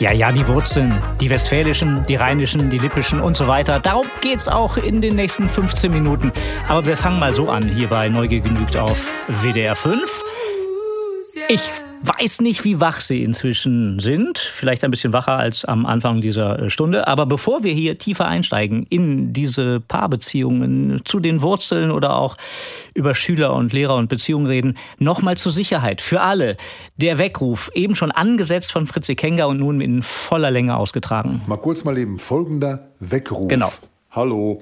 Ja, die Wurzeln, die westfälischen, die rheinischen, die lippischen und so weiter. Darum geht's auch in den nächsten 15 Minuten. Aber wir fangen mal so an, hier bei Neugier genügt auf WDR 5. Ich weiß nicht, wie wach Sie inzwischen sind. Vielleicht ein bisschen wacher als am Anfang dieser Stunde. Aber bevor wir hier tiefer einsteigen in diese Paarbeziehungen, zu den Wurzeln oder auch über Schüler und Lehrer und Beziehungen reden, nochmal zur Sicherheit für alle. Der Weckruf, eben schon angesetzt von Fritzi Kenger und nun in voller Länge ausgetragen. Mal eben folgender Weckruf. Genau. Hallo.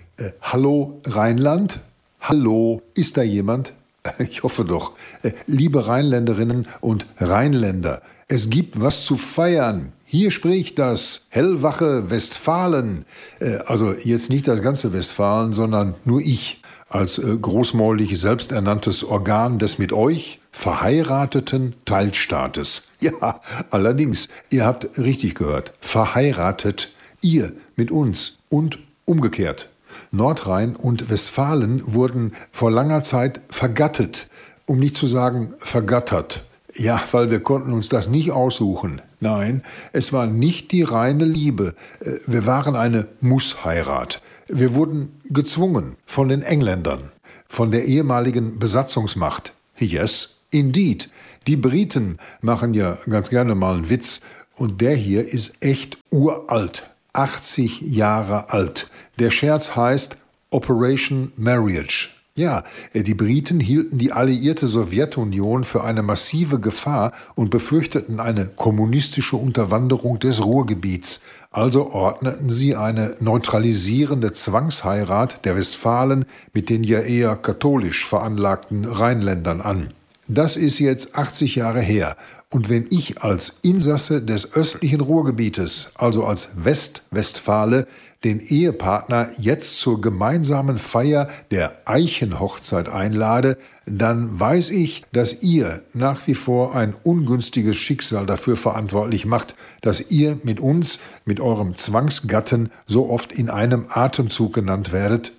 Hallo Rheinland? Hallo, ist da jemand? Ich hoffe doch. Liebe Rheinländerinnen und Rheinländer, es gibt was zu feiern. Hier spricht das hellwache Westfalen. Also jetzt nicht das ganze Westfalen, sondern nur ich als großmäulig selbsternanntes Organ des mit euch verheirateten Teilstaates. Ja, allerdings, ihr habt richtig gehört. Verheiratet. Ihr mit uns und umgekehrt. Nordrhein und Westfalen wurden vor langer Zeit vergattet, um nicht zu sagen vergattert. Ja, weil wir konnten uns das nicht aussuchen. Nein, es war nicht die reine Liebe. Wir waren eine Mussheirat. Wir wurden gezwungen von den Engländern, von der ehemaligen Besatzungsmacht. Yes, indeed. Die Briten machen ja ganz gerne mal einen Witz. Und der hier ist echt uralt. 80 Jahre alt. Der Scherz heißt Operation Marriage. Ja, die Briten hielten die alliierte Sowjetunion für eine massive Gefahr und befürchteten eine kommunistische Unterwanderung des Ruhrgebiets. Also ordneten sie eine neutralisierende Zwangsheirat der Westfalen mit den ja eher katholisch veranlagten Rheinländern an. Das ist jetzt 80 Jahre her. Und wenn ich als Insasse des östlichen Ruhrgebietes, also als Westwestfale, den Ehepartner jetzt zur gemeinsamen Feier der Eichenhochzeit einlade, dann weiß ich, dass ihr nach wie vor ein ungünstiges Schicksal dafür verantwortlich macht, dass ihr mit uns, mit eurem Zwangsgatten so oft in einem Atemzug genannt werdet,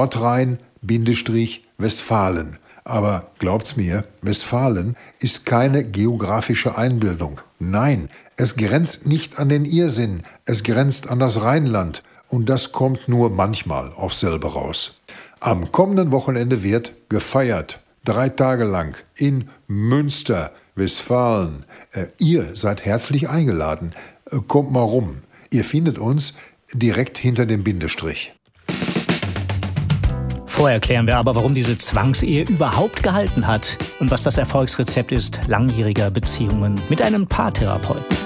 Nordrhein-Westfalen. Aber glaubt's mir, Westfalen ist keine geografische Einbildung. Nein, es grenzt nicht an den Irrsinn, es grenzt an das Rheinland. Und das kommt nur manchmal aufs selbe raus. Am kommenden Wochenende wird gefeiert. 3 Tage lang in Münster, Westfalen. Ihr seid herzlich eingeladen. Kommt mal rum. Ihr findet uns direkt hinter dem Bindestrich. Vorher klären wir aber, warum diese Zwangsehe überhaupt gehalten hat und was das Erfolgsrezept ist langjähriger Beziehungen mit einem Paartherapeuten.